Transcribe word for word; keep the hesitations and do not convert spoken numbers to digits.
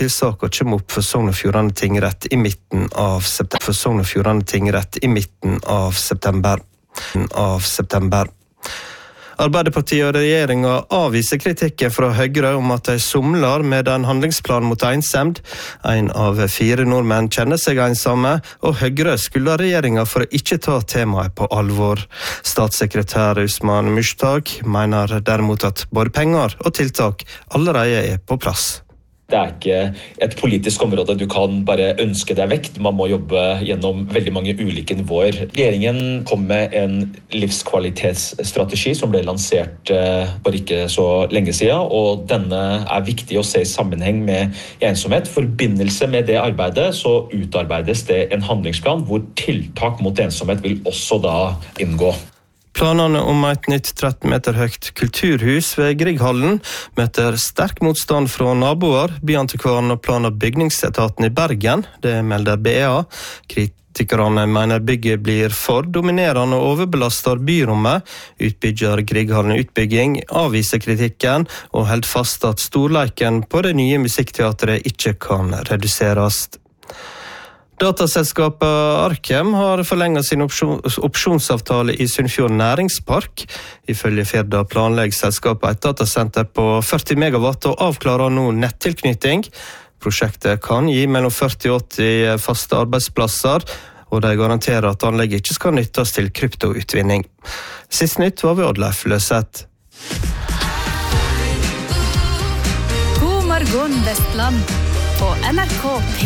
Saka kommer opp for Sogn og Fjordane tingrett i midten av september. For Sogn og Fjordane tingrett i midten av september. Av september. Arbeiderpartiet og regjeringa avviser kritikken fra Høyre om at de somler med en handlingsplan mot ensemd. En av fire nordmenn kjenner seg ensomme, og Høyre skylder regjeringa for å ikke ta temaet på alvor. Statssekretær Usman Mushtaq mener derimot at både penger og tiltak allerede er på plass. Det er ikke et politisk område du kan bare ønske deg vekk. Man må jobbe gjennom veldig mange ulike nivåer. Regjeringen kom med en livskvalitetsstrategi som ble lansert for ikke så lenge siden, og denne er viktig å se i sammenheng med ensomhet. I forbindelse med det arbeidet så utarbeides det en handlingsplan hvor tiltak mot ensomhet vil også da inngå. Planene om et nytt tretten meter høyt kulturhus ved Grieghallen møter sterk motstand fra naboer, Byantikvaren og plan- og bygningsetaten i Bergen, det melder B A. Kritikerne mener bygget blir for dominerende og overbelaster byrommet. Utbygger Grieghallen Utbygging avviser kritikken og holder fast at storleiken på det nye musikkteatret ikke kan reduseres. Dataselskapet Arkem har forlenget sin opsjon, opsjonsavtale i Sunnfjord Næringspark. Ifølge Firda planlegger selskapet et datasenter på førti megawatt og avklarer nå nettilknytning. Prosjektet kan gi mellom førti og åtti faste arbeidsplasser, og de garanterer at anlegget ikke skal nyttes til kryptoutvinning. Sist nytt var ved Oddleif Løseth. God morgen Vestland på N R K.